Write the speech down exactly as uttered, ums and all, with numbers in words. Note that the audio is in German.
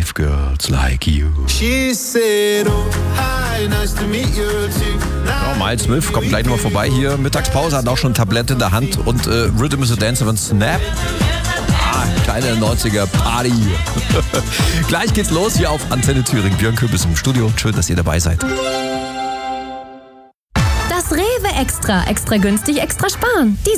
If girls like you. She said, oh, hi, nice to meet you too. Ja, Miles Smith kommt gleich nochmal vorbei hier. Mittagspause, hat auch schon ein Tablett in der Hand und äh, Rhythm is a Dancer von Snap. Ah, kleine neunziger Party. Gleich geht's los hier auf Antenne Thüringen. Björn Köbis im Studio. Schön, dass ihr dabei seid. Das Rewe Extra. Extra günstig, extra sparen. Die